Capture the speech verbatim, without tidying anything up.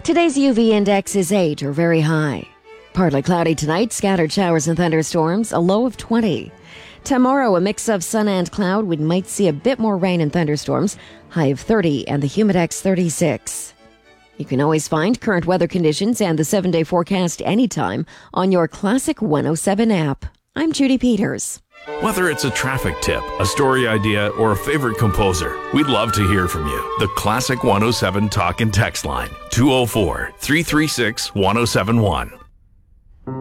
Today's U V index is eight or very high. Partly cloudy tonight, scattered showers and thunderstorms, a low of twenty. Tomorrow, a mix of sun and cloud. We might see a bit more rain and thunderstorms, high of thirty and the humidex thirty-six. You can always find current weather conditions and the seven-day forecast anytime on your Classic one oh seven app. I'm Judy Peters. Whether it's a traffic tip, a story idea, or a favorite composer, we'd love to hear from you. The Classic one oh seven Talk and Text line, two oh four, three three six, one oh seven one.